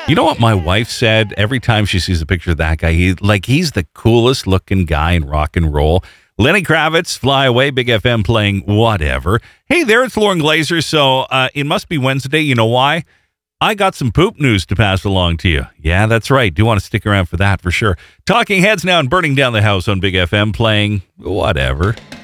You know what my wife said every time she sees a picture of that guy? He's the coolest looking guy in rock and roll. Lenny Kravitz, Fly Away, Big FM playing whatever. Hey there, it's Lauren Glazer. So it must be Wednesday. You know why? I got some poop news to pass along to you. Yeah, that's right. Do want to stick around for that for sure. Talking Heads now and Burning Down the House on Big FM playing whatever.